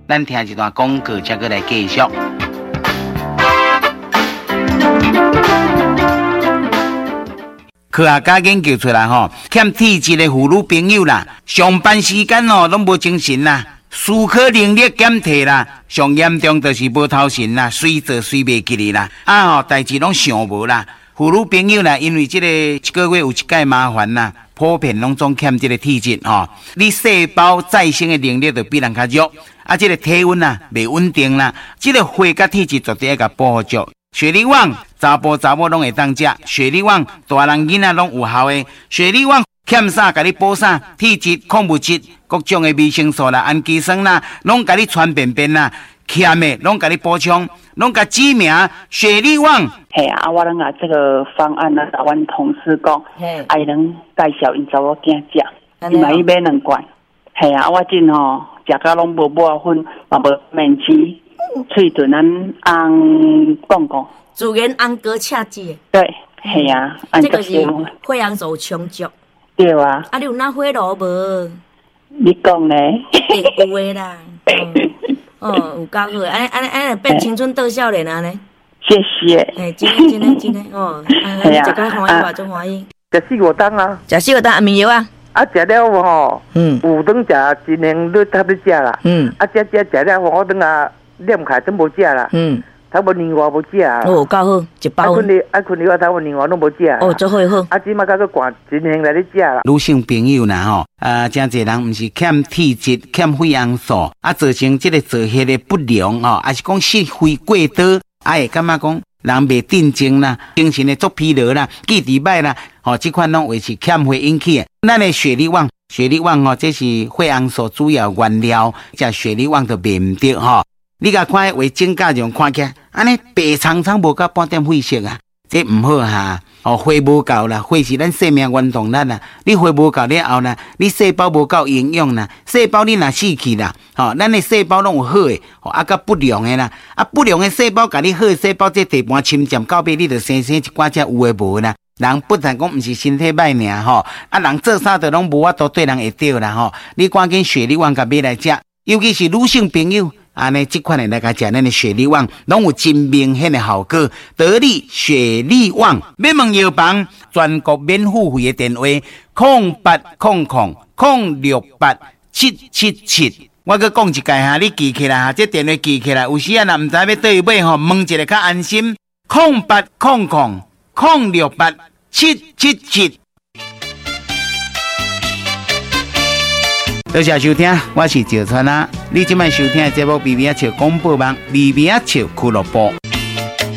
咱听一段广告，才过来继续。科学家研究出来吼，欠体质的妇女朋友啦，上班时间哦拢无精神啦，思考能力减退啦，上严重就是无头神啦，随做随袂记哩啦，代志拢想无啦。妇女朋友啦，因为这个一个月有一届麻烦啦，普遍拢总欠这个体质吼。你细胞再生的能力就比人较弱，这个体温啊袂稳定啦，这个血甲体质绝对要甲保护住。雪梨网查甫查某拢会当食，雪梨网大人囡仔拢有效的。雪梨网欠啥，甲你补啥，体质、矿物质、各种的维生素啦、氨基酸啦，拢甲你传便便啦，欠的拢甲你补充，拢甲指名雪梨网。 嘿啊，我拢这个方案啊，甲阮同事讲，伊能介绍因查某囝食，伊嘛伊买2罐。嘿啊，我真吼食甲拢无抹粉，嘛无面豉。喙唇红公公， 主原红哥恰剂。 对，系啊， 这个是血红素充足。 对啊。 你有拿火炉无？ 你讲咧？ 有诶啦。有够好，安变青春倒少年啊呢。 谢谢。 真的哦。系啊。食甲欢喜吧，真欢喜。 食4个蛋啊。 食4个蛋安眠药啊。 食了吼，有顿食真能你差不多食啦。食了我顿啊。念开真无食啦，差不多2外无食啊。 够好，一包。 困你我差不多2外拢无食。 做好。 即马甲个寒真行来咧食啦。 女性朋友啦吼，真侪人毋是欠体质、欠血红素，造成这个作息的不良哦，还是讲失血过多，会感觉讲人袂镇静啦，精神的作疲劳啦，记忆歹啦，这款拢会是欠血引起的。咱的雪梨网这是血红素主要原料，这雪梨网就卖唔得吼。你甲看为正价上看起来，安尼白苍苍无到半点血色啊，这唔好哈。血无够啦，血是咱生命原动力啦。你血无够了后啦，你细胞无够营养啦，细胞你若死去啦，咱的细胞拢有好的，甲不良的啦，不良的细胞甲你好的细胞这地盘侵占到尾，你就生一寡只有诶无啦。人不但讲毋是身体歹尔人做啥都拢无法度对人会着啦你赶紧雪梨网甲买来食，尤其是女性朋友。安尼这款的来甲食咱的雪梨网，拢有真明显的效果。得力雪梨网，买问药房全国免付费的电话0800-068-777。我搁讲一届你记起来这电话记起来，有时若毋知要倒去买问一个较安心。0800-068-777。多谢收听，我是赵川啊。你今晚收听的节目《微微笑广播网》，微微笑俱乐部。